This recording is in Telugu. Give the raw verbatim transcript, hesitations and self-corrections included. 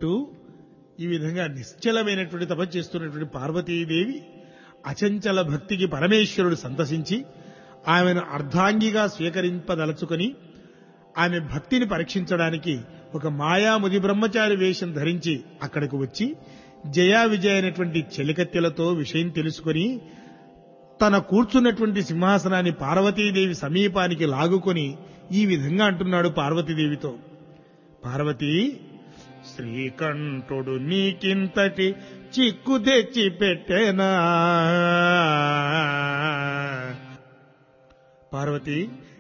అంటూ ఈ విధంగా నిశ్చలమైనటువంటి తపస్సు చేస్తున్నటువంటి పార్వతీదేవి అచంచల భక్తికి పరమేశ్వరుడు సంతసించి ఆమెను అర్ధాంగిగా స్వీకరింపదలుచుకొని ఆమె భక్తిని పరీక్షించడానికి ఒక మాయాముది బ్రహ్మచారి వేషం ధరించి అక్కడికి వచ్చి జయా విజయ అయినటువంటి చెలికత్తెలతో విషయం తెలుసుకొని తన కూర్చున్నటువంటి సింహాసనాన్ని పార్వతీదేవి సమీపానికి లాగుకొని ఈ విధంగా అంటున్నాడు పార్వతీదేవితో, పార్వతీ, శ్రీకంఠుడు నీకింతటి చిక్కు తెచ్చి పెట్టేనా? పార్వతి,